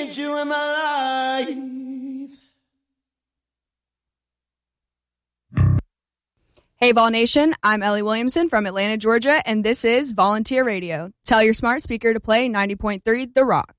need you in my life. Hey, Vol Nation, I'm Ellie Williamson from Atlanta, Georgia, and this is Volunteer Radio. Tell your smart speaker to play 90.3 The Rock.